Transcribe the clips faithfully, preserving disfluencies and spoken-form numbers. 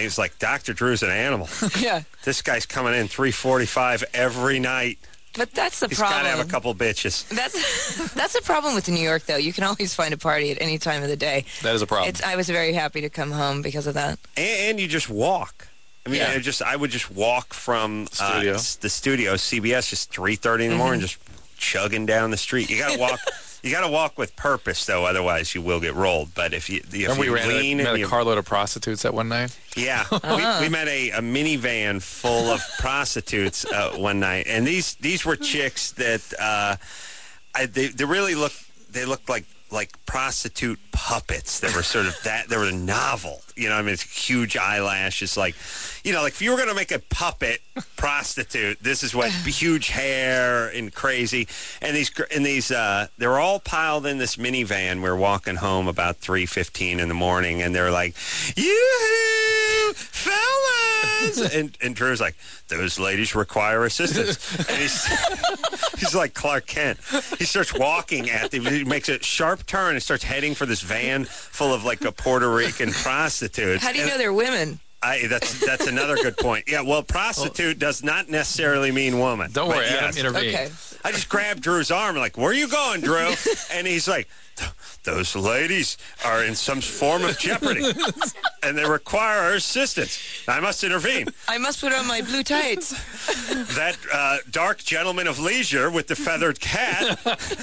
He's like, Doctor Drew's an animal. Yeah. This guy's coming in three forty-five every night. But that's the He's problem. got to have a couple bitches. That's that's the problem with New York, though. You can always find a party at any time of the day. That is a problem. It's, I was very happy to come home because of that. And, and you just walk. I mean, Yeah. I just I would just walk from Studio. uh, s- the studio, C B S, just three thirty in the morning, just chugging down the street. You got to walk. You got to walk with purpose, though. Otherwise, you will get rolled. But if you if Remember we you ran lean a, met and a you, carload of prostitutes that one night? yeah, Uh-huh. we, we met a, a minivan full of prostitutes uh, one night, and these these were chicks that uh, I, they they really look they looked like like prostitute puppets that were sort of that they were novel. You know, I mean, it's huge eyelashes, like, you know, like if you were going to make a puppet prostitute, this is what huge hair and crazy. And these and these uh, they were all piled in this minivan. We were walking home about three fifteen in the morning, and they're like, "Yoo-hoo, fellas!" and and Drew's like, "Those ladies require assistance." And he's he's like Clark Kent. He starts walking at them. He makes a sharp turn and starts heading for this van full of like a Puerto Rican prostitutes. How do you And know they're women? I, that's that's another good point. Yeah, well, prostitute does not necessarily mean woman. Don't But worry, Adam yes. intervened. Okay. I just grabbed Drew's arm and like, where are you going, Drew? And he's like, those ladies are in some form of jeopardy, and they require our assistance. I must intervene. I must put on my blue tights. That uh, dark gentleman of leisure with the feathered cat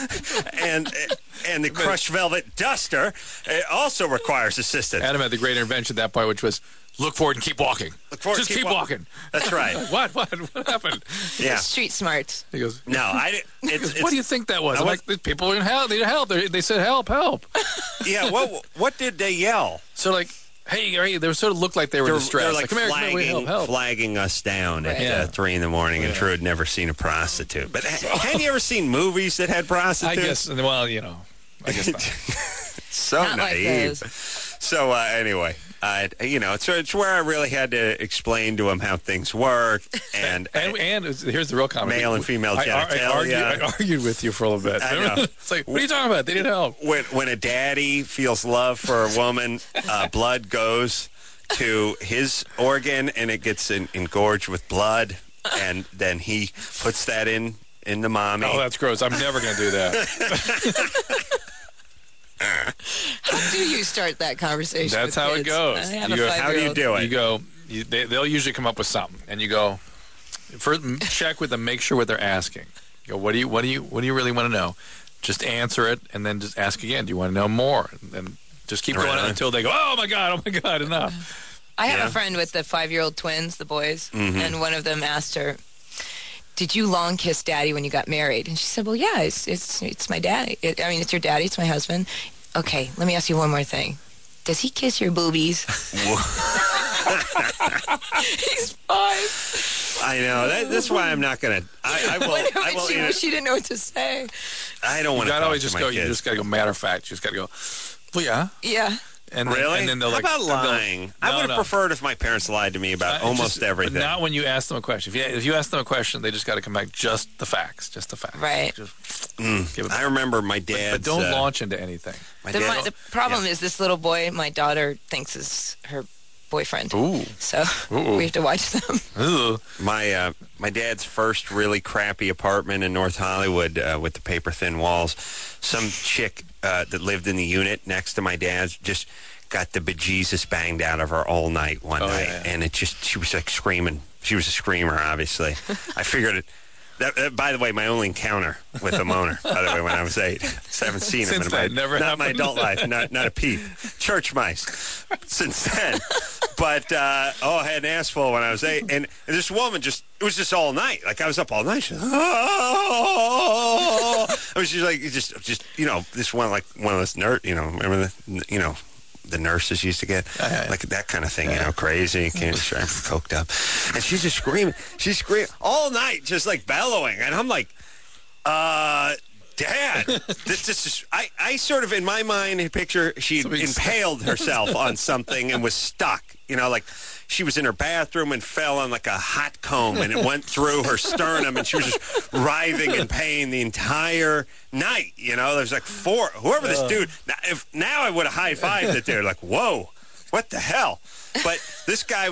and and the crushed velvet duster uh, also requires assistance. Adam had the great intervention at that point, which was look forward and keep walking. Look forward, Just keep keep, walk- walking. That's right. What? What? What happened? Yeah. Street smarts. He goes, No, I. di- It's, it's, what do you think that was? I I'm was- like, these people are in hell. They need help. They, they said, help, help. Yeah. What what did they yell? So, like, hey, hey, they sort of looked like they were They're, in distress. they're like, come here, come here, flagging, wait, help, help. flagging us down at Right. uh, Yeah. three in the morning, and Drew had never seen a prostitute. But ha- hadn't you ever seen movies that had I prostitutes? guess, well, you know, I guess not. So Not like naive. those. So uh, anyway, uh, you know, it's, it's where I really had to explain to him how things work, and, And, and it's- here's the real comment. Male and female I, I, I, genitalia. argued, I argued with you for a little bit. I know. It's like, what are you talking about? They need help. when when a daddy feels love for a woman, uh, blood goes to his organ, and it gets in, engorged with blood, and then he puts that in in the mommy. Oh, that's gross. I'm never going to do that. How do you start that conversation? That's with how it kids? goes. I have You a go, how do you five-year-old. do it? You go, you, they, they'll usually come up with something, and you go, first check with them, make sure what they're asking. You go, what do you, what do you, what do you really want to know? Just answer it, and then just ask again. Do you want to know more? And then just keep going Right. until they go, oh my god, oh my god, enough. I have Yeah. a friend with the five-year-old twins, the boys, Mhm. and one of them asked her, "Did you long kiss Daddy when you got married?" And she said, "Well, yeah, it's it's it's my daddy. It, I mean, it's your daddy. It's my husband." Okay, let me ask you one more thing. Does he kiss your boobies? He's five. I know. That, that's why I'm not going to. I, I will. When I will. she, inter- she didn't know what to say. I don't You want to. gotta always to just my go. kids. You just gotta go. Matter of fact, you just gotta go. Well, yeah. Yeah. And then, Really? And then they'll How like, about and they'll- lying? I No, would have no. preferred if my parents lied to me about Uh, almost just- everything. Not when you ask them a question. If you if you ask them a question, they just got to come back just the facts, just the facts. Right. Just Mm. give it I back. remember my But, dad. but don't launch into anything. My The, dad, my, the problem is this little boy my daughter thinks is her boyfriend. Ooh. So Ooh. we have to watch them. Ooh. my uh, my dad's first really crappy apartment in North Hollywood uh, with the paper thin walls. Some chick uh, that lived in the unit next to my dad's just got the bejesus banged out of her all night one Oh, night, yeah, yeah. and it just she was like screaming. She was a screamer, obviously. I figured it. That, that, by the way, my only encounter with a moaner, by the way, when I was eight. So I haven't seen him Since in my, then, never not my happened. adult life, not, not a peep. Church mice since then. But, uh, oh, I had an ass full when I was eight. And, and this woman just, it was just all night. Like, I was up all night. She was, oh. I was just like, just, just, you know, this one, like, one of those nerd, you know, remember the, you know, the nurses used to get, yeah. like that kind of thing, you know, crazy, can't sure I'm coked up. And she's just screaming. She's screaming all night, just like bellowing. And I'm like, uh, Dad, this, this is, I, I sort of, in my mind, picture she Somebody's- impaled herself on something and was stuck. You know, like she was in her bathroom and fell on like a hot comb and it went through her sternum and she was just writhing in pain the entire night. You know, there's like four, whoever this dude, now, if, now I would have high-fived the dude, like, whoa, what the hell? But this guy